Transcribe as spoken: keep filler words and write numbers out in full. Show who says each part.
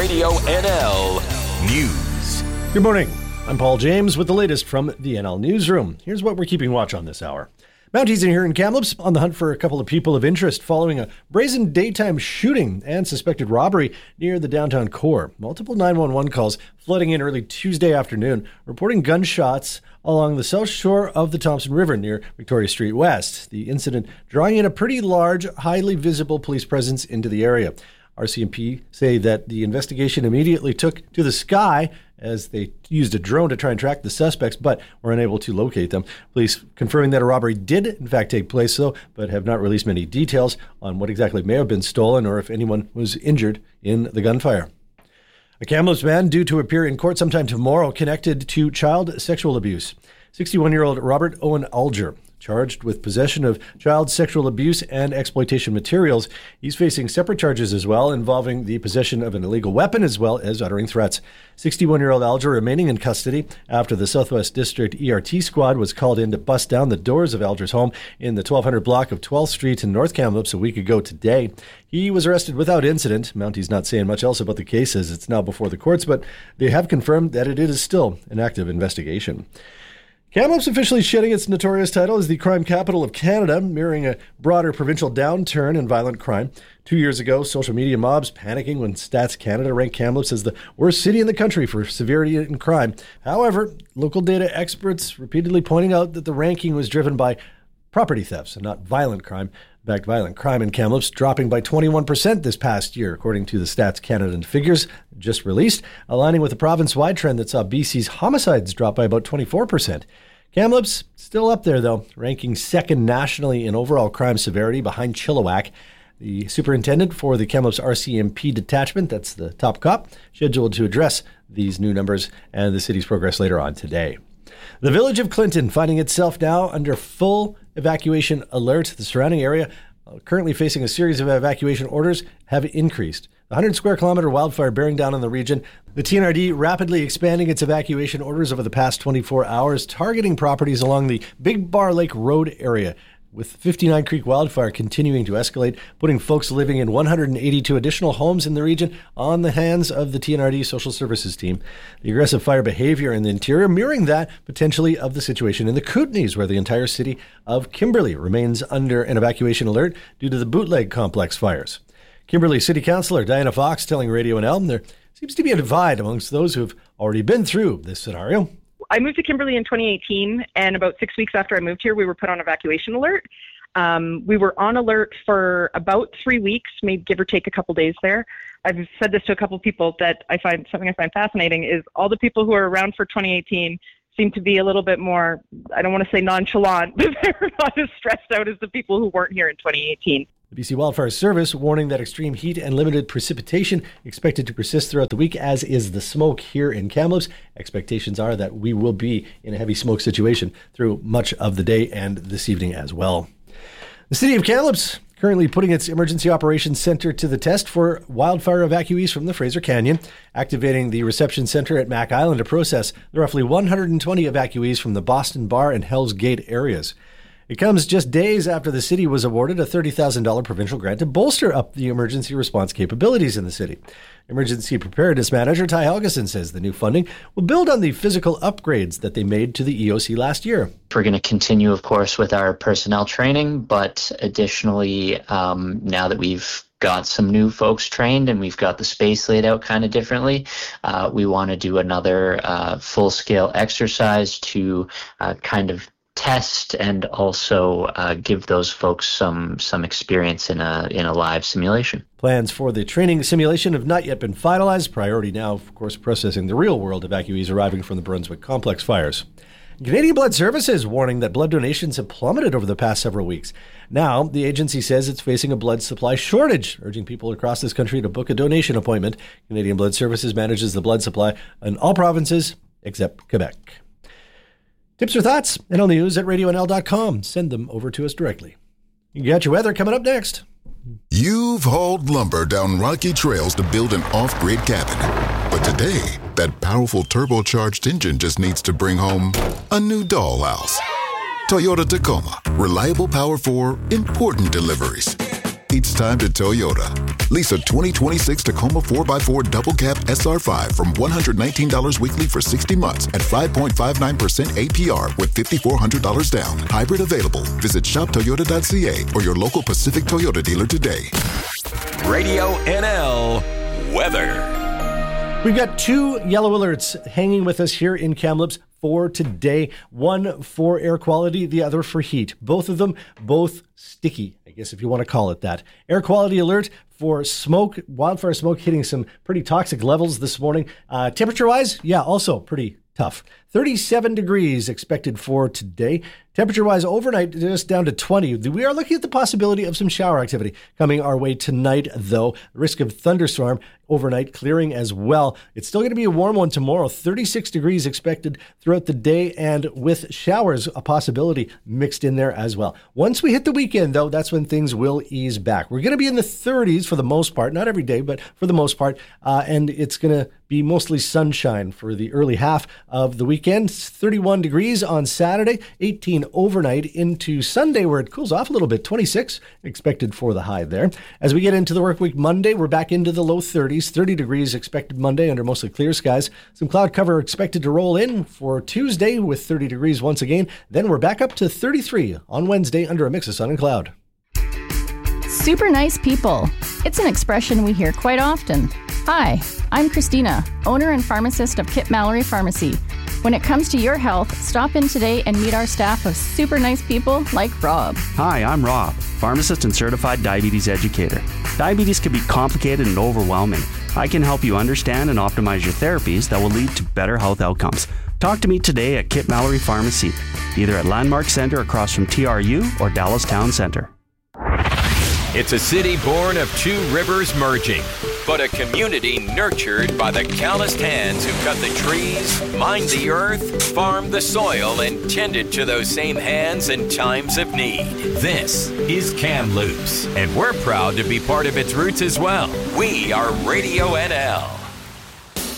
Speaker 1: Radio N L News.
Speaker 2: Good morning. I'm Paul James with the latest from the N L Newsroom. Here's what we're keeping watch on this hour. Mounties are here in Kamloops on the hunt for a couple of people of interest following a brazen daytime shooting and suspected robbery near the downtown core. Multiple nine one one calls flooding in early Tuesday afternoon, reporting gunshots along the south shore of the Thompson River near Victoria Street West. The incident drawing in a pretty large, highly visible police presence into the area. R C M P say that the investigation immediately took to the sky as they used a drone to try and track the suspects, but were unable to locate them. Police confirming that a robbery did in fact take place, though, but have not released many details on what exactly may have been stolen or if anyone was injured in the gunfire. A Kamloops man due to appear in court sometime tomorrow connected to child sexual abuse. sixty-one-year-old Robert Owen Alger, charged with possession of child sexual abuse and exploitation materials. He's facing separate charges as well, involving the possession of an illegal weapon as well as uttering threats. sixty-one-year-old Alger remaining in custody after the Southwest District E R T squad was called in to bust down the doors of Alger's home in the twelve hundred block of twelfth Street in North Kamloops a week ago today. He was arrested without incident. Mounties not saying much else about the case as it's now before the courts, but they have confirmed that it is still an active investigation. Kamloops officially shedding its notorious title as the crime capital of Canada, mirroring a broader provincial downturn in violent crime. Two years ago, social media mobs panicking when Stats Canada ranked Kamloops as the worst city in the country for severity in crime. However, local data experts repeatedly pointing out that the ranking was driven by property thefts and not violent crime. In fact, violent crime in Kamloops dropping by twenty-one percent this past year, according to the Stats Canada figures just released, aligning with the province-wide trend that saw B C's homicides drop by about twenty-four percent. Kamloops still up there, though, ranking second nationally in overall crime severity behind Chilliwack. The superintendent for the Kamloops R C M P detachment, that's the top cop, scheduled to address these new numbers and the city's progress later on today. The village of Clinton finding itself now under full evacuation alert. The surrounding area, uh, currently facing a series of evacuation orders, have increased. The one hundred square kilometer wildfire bearing down on the region. The T N R D rapidly expanding its evacuation orders over the past twenty-four hours, targeting properties along the Big Bar Lake Road area, with fifty-nine Creek wildfire continuing to escalate, putting folks living in one hundred eighty-two additional homes in the region on the hands of the T N R D Social Services team. The aggressive fire behavior in the interior mirroring that potentially of the situation in the Kootenays, where the entire city of Kimberley remains under an evacuation alert due to the Bootleg Complex fires. Kimberley City Councillor Diana Fox telling Radio N L there seems to be a divide amongst those who have already been through this scenario.
Speaker 3: I moved to Kimberley in twenty eighteen, and about six weeks after I moved here, we were put on evacuation alert. Um, we were on alert for about three weeks, maybe give or take a couple days there. I've said this to a couple of people that I find something I find fascinating is all the people who are around for twenty eighteen seem to be a little bit more, I don't want to say nonchalant, but they're not as stressed out as the people who weren't here in twenty eighteen.
Speaker 2: The B C Wildfire Service warning that extreme heat and limited precipitation expected to persist throughout the week, as is the smoke here in Kamloops. Expectations are that we will be in a heavy smoke situation through much of the day and this evening as well. The city of Kamloops currently putting its emergency operations center to the test for wildfire evacuees from the Fraser Canyon, activating the reception center at Mac Island to process the roughly one hundred twenty evacuees from the Boston Bar and Hell's Gate areas. It comes just days after the city was awarded a thirty thousand dollars provincial grant to bolster up the emergency response capabilities in the city. Emergency Preparedness Manager Ty Helgeson says the new funding will build on the physical upgrades that they made to the E O C last year.
Speaker 4: We're going to continue, of course, with our personnel training, but additionally, um, now that we've got some new folks trained and we've got the space laid out kind of differently, uh, we want to do another uh, full-scale exercise to uh, kind of test and also uh, give those folks some some experience in a in a live simulation.
Speaker 2: Plans for the training simulation have not yet been finalized. Priority now, of course, processing the real-world evacuees arriving from the Brunswick complex fires. Canadian Blood Services warning that blood donations have plummeted over the past several weeks. Now, the agency says it's facing a blood supply shortage, urging people across this country to book a donation appointment. Canadian Blood Services manages the blood supply in all provinces except Quebec. Tips or thoughts? N L News at radio n l dot com. Send them over to us directly. You got your weather coming up next.
Speaker 5: You've hauled lumber down rocky trails to build an off-grid cabin. But today, that powerful turbocharged engine just needs to bring home a new dollhouse. Toyota Tacoma. Reliable power for important deliveries. It's time to Toyota. Lease a twenty twenty-six Tacoma four by four double cab S R five from one hundred nineteen dollars weekly for sixty months at five point five nine percent A P R with five thousand four hundred dollars down. Hybrid available. Visit shop toyota dot c a or your local Pacific Toyota dealer today.
Speaker 1: Radio N L weather.
Speaker 2: We've got two yellow alerts hanging with us here in Kamloops for today. One for air quality, the other for heat. Both of them, both sticky, I guess if you want to call it that. Air quality alert for smoke, wildfire smoke hitting some pretty toxic levels this morning. Uh, temperature-wise, yeah, also pretty tough. thirty-seven degrees expected for today. Temperature-wise, overnight, just down to twenty. We are looking at the possibility of some shower activity coming our way tonight, though. Risk of thunderstorm overnight clearing as well. It's still going to be a warm one tomorrow. thirty-six degrees expected throughout the day, and with showers, a possibility mixed in there as well. Once we hit the weekend, though, that's when things will ease back. We're going to be in the thirties for the most part, not every day, but for the most part, uh, and it's going to be mostly sunshine for the early half of the weekend. thirty-one degrees on Saturday, eighteen overnight into Sunday, where it cools off a little bit. twenty-six expected for the high there. As we get into the work week Monday, we're back into the low thirties, thirty degrees expected Monday under mostly clear skies. Some cloud cover expected to roll in for Tuesday with thirty degrees once again. Then we're back up to thirty-three on Wednesday under a mix of sun and cloud.
Speaker 6: Super nice people. It's an expression we hear quite often. Hi, I'm Christina, owner and pharmacist of Kip Mallory Pharmacy. When it comes to your health, stop in today and meet our staff of super nice people like Rob.
Speaker 7: Hi, I'm Rob, pharmacist and certified diabetes educator. Diabetes can be complicated and overwhelming. I can help you understand and optimize your therapies that will lead to better health outcomes. Talk to me today at Kip Mallory Pharmacy, either at Landmark Center across from T R U or Dallas Town Center.
Speaker 1: It's a city born of two rivers merging, but a community nurtured by the calloused hands who cut the trees, mined the earth, farmed the soil, and tended to those same hands in times of need. This is Kamloops, and we're proud to be part of its roots as well. We are Radio N L.